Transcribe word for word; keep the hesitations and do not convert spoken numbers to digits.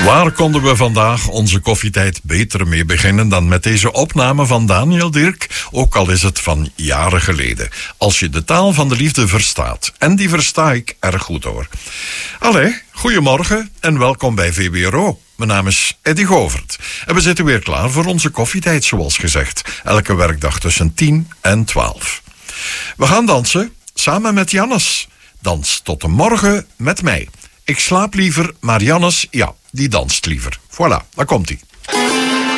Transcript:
Waar konden we vandaag onze koffietijd beter mee beginnen dan met deze opname van Daniel Dirk, ook al is het van jaren geleden. Als je de taal van de liefde verstaat. En die versta ik erg goed hoor. Allee, goedemorgen en welkom bij V B R O. Mijn naam is Eddy Govert. En we zitten weer klaar voor onze koffietijd, zoals gezegd. Elke werkdag tussen tien en twaalf. We gaan dansen, samen met Jannes. Dans tot de morgen met mij. Ik slaap liever, maar Jannes, ja, die danst liever. Voilà, daar komt-ie.